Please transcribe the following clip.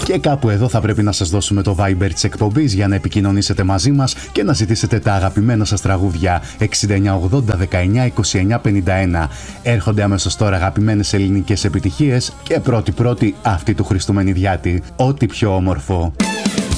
Και κάπου εδώ θα πρέπει να σας δώσουμε το Viber της εκπομπής για να επικοινωνήσετε μαζί μας και να ζητήσετε τα αγαπημένα σας τραγούδια 6980 19 29 51. Έρχονται αμέσως τώρα αγαπημένες ελληνικές επιτυχίες και πρώτη αυτή του Χριστού Μενιδιάτη. Ό,τι πιο όμορφο.